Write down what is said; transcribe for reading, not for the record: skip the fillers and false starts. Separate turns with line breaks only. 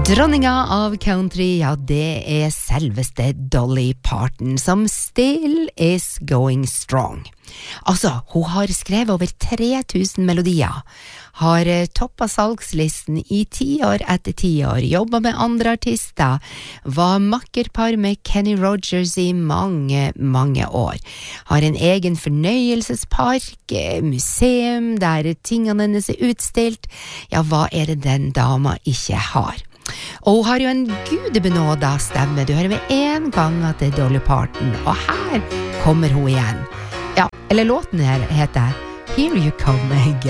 Dronninga av country, ja, det selveste Dolly Parton, som still is going strong. Altså, hun har skrevet over 3000 melodier, har toppet salgslisten i 10 år etter 10 år, jobbet med andre artister, var makkerpar med Kenny Rogers i mange, mange år, har en egen fornøyelsespark, museum der tingene hennes utstilt. Ja, hva det den dama ikke har? Og hun har jo en gudebenåda stemme. Du hører med en gang at det Dolly Parton, og her kommer hun igjen. Ja, eller låten her heter Here You Come Again.